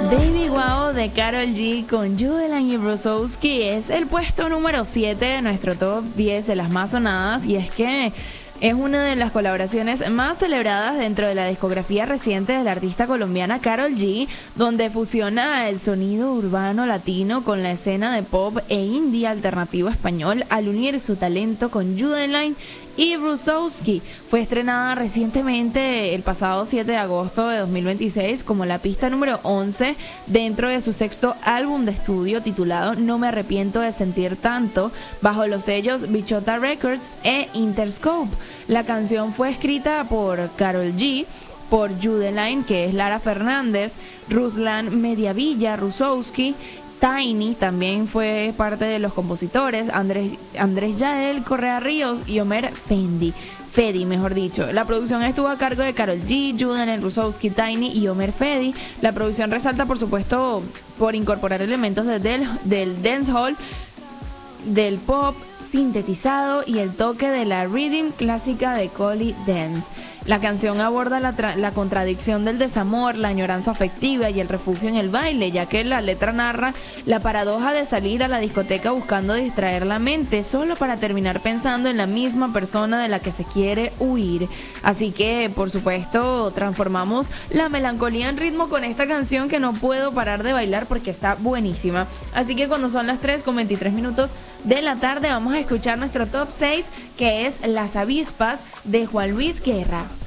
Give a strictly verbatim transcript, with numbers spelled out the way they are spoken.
Baby Wow de Karol G con Judeline y Brusowski es el puesto número siete de nuestro top diez de las más sonadas, y es que es una de las colaboraciones más celebradas dentro de la discografía reciente de la artista colombiana Karol G, donde fusiona el sonido urbano latino con la escena de pop e indie alternativo español al unir su talento con Judeline y Brusowski. Fue estrenada recientemente el pasado siete de agosto de dos mil veintiséis como la pista número once dentro de su sexto álbum de estudio titulado No me arrepiento de sentir tanto, bajo los sellos Bichota Records e Interscope. La canción fue escrita por Karol G, por Judeline, que es Lara Fernández, Ruslan Mediavilla, Brusowski, Tiny también fue parte de los compositores, Andrés, Andrés Yael Correa Ríos y Omer Fendi. Fedi, mejor dicho. La producción estuvo a cargo de Karol G, Judeline, Brusowski, Tiny y Omer Fedi. La producción resalta, por supuesto, por incorporar elementos de del, del dancehall, del pop sintetizado y el toque de la rhythm clásica de Collie Dance. La canción aborda la, tra- la contradicción del desamor, la añoranza afectiva y el refugio en el baile, ya que la letra narra la paradoja de salir a la discoteca buscando distraer la mente, solo para terminar pensando en la misma persona de la que se quiere huir. Así que, por supuesto, transformamos la melancolía en ritmo con esta canción que no puedo parar de bailar porque está buenísima. Así que cuando son las tres con veintitrés minutos de la tarde, vamos a escuchar nuestro top seis, que es Las Avispas de Juan Luis Guerra.